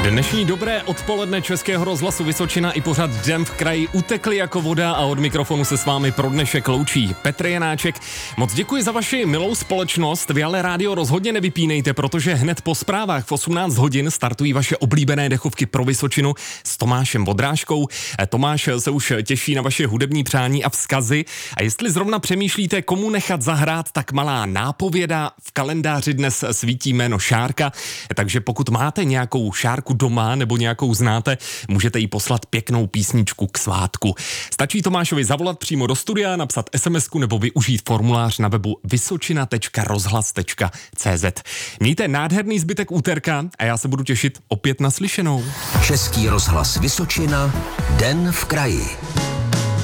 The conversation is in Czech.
Dnešní dobré odpoledne Českého rozhlasu Vysočina i pořad Den v kraji utekli jako voda a od mikrofonu se s vámi pro dnešek loučí Petr Janáček. Moc děkuji za vaši milou společnost, vy ale rádio rozhodně nevypínejte, protože hned po zprávách v 18 hodin startují vaše oblíbené dechovky pro Vysočinu s Tomášem Vodrážkou. Tomáš se už těší na vaše hudební přání a vzkazy a jestli zrovna přemýšlíte, komu nechat zahrát, tak malá nápověda, v kalendáři dnes svítí jméno Šárka, takže pokud máte nějakou Šárku doma nebo nějakou znáte, můžete jí poslat pěknou písničku k svátku. Stačí Tomášovi zavolat přímo do studia, napsat SMS-ku nebo využít formulář na webu vysočina.rozhlas.cz. Mějte nádherný zbytek úterka a já se budu těšit opět na slyšenou. Český rozhlas Vysočina, Den v kraji.